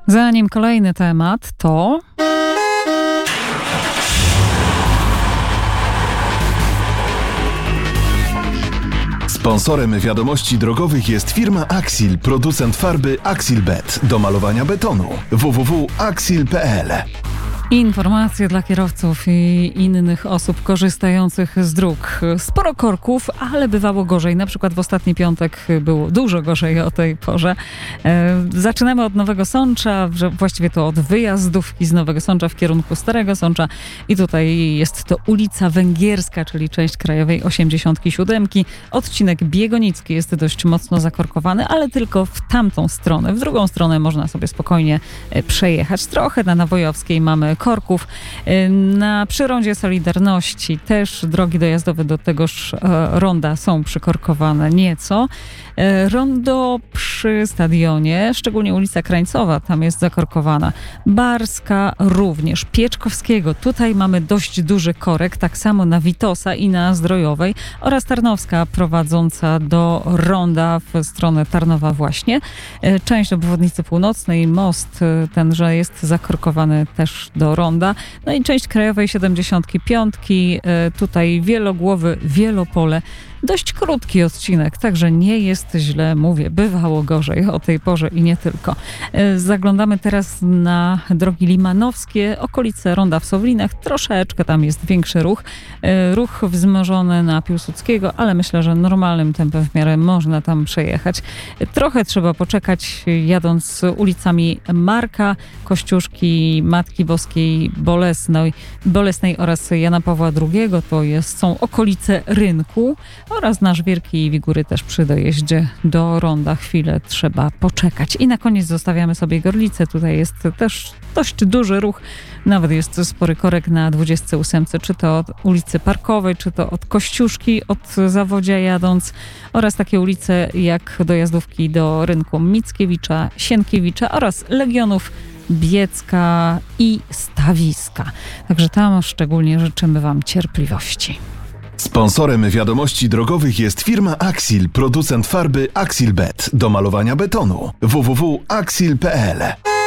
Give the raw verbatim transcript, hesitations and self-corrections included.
Zanim kolejny temat, to... Sponsorem wiadomości drogowych jest firma Axil, producent farby Axilbet do malowania betonu. w w w kropka axil kropka p l. Informacje dla kierowców i innych osób korzystających z dróg. Sporo korków, ale bywało gorzej. Na przykład w ostatni piątek było dużo gorzej o tej porze. E, zaczynamy od Nowego Sącza, właściwie to od wyjazdówki z Nowego Sącza w kierunku Starego Sącza. I tutaj jest to ulica Węgierska, czyli część krajowej osiemdziesiąt siedem. Odcinek Biegonicki jest dość mocno zakorkowany, ale tylko w tamtą stronę. W drugą stronę można sobie spokojnie przejechać. Trochę na Nawojowskiej mamy korków. Na przyrondzie Solidarności też drogi dojazdowe do tegoż ronda są przykorkowane nieco. Rondo przy stadionie, szczególnie ulica Krańcowa, tam jest zakorkowana. Barska również, Pieczkowskiego. Tutaj mamy dość duży korek, tak samo na Witosa i na Zdrojowej oraz Tarnowska prowadząca do ronda w stronę Tarnowa właśnie. Część obwodnicy północnej, most tenże jest zakorkowany też do ronda. No i część krajowej siedemdziesiąt pięć, tutaj Wielogłowy, Wielopole. Dość krótki odcinek, także nie jest źle, mówię, bywało gorzej o tej porze i nie tylko. Zaglądamy teraz na drogi limanowskie, okolice ronda w Sowlinach, troszeczkę tam jest większy ruch. Ruch wzmożony na Piłsudskiego, ale myślę, że normalnym tempem w miarę można tam przejechać. Trochę trzeba poczekać, jadąc ulicami Marka, Kościuszki, Matki Boskiej, Bolesnej, Bolesnej oraz Jana Pawła drugiego, to jest, są okolice rynku. Oraz na Żwirki i Wigury też przy dojeździe do ronda chwilę trzeba poczekać. I na koniec zostawiamy sobie Gorlice. Tutaj jest też dość duży ruch. Nawet jest spory korek na dwudziestce ósemce, czy to od ulicy Parkowej, czy to od Kościuszki, od Zawodzia jadąc. Oraz takie ulice jak dojazdówki do rynku Mickiewicza, Sienkiewicza oraz Legionów, Biecka i Stawiska. Także tam szczególnie życzymy Wam cierpliwości. Sponsorem wiadomości drogowych jest firma Axil, producent farby Axilbet do malowania betonu. w w w kropka axil kropka p l.